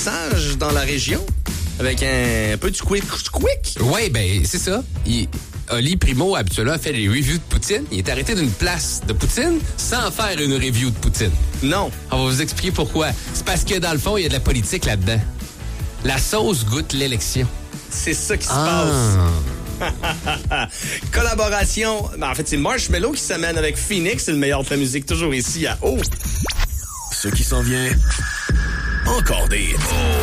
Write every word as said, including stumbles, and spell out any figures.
passage dans la région avec un, un peu du quick quick. Oui, ben c'est ça. Il, Oli Primo, habituellement, fait les reviews de poutine. Il est arrêté d'une place de poutine sans faire une review de poutine. Non. On va vous expliquer pourquoi. C'est parce que, dans le fond, il y a de la politique là-dedans. La sauce goûte l'élection. C'est ça qui se Ah. passe. Collaboration. Ben, en fait, c'est Marshmello qui s'amène avec Phoenix. C'est le meilleur de la musique, toujours ici à O. Ce qui s'en vient, encore des hits.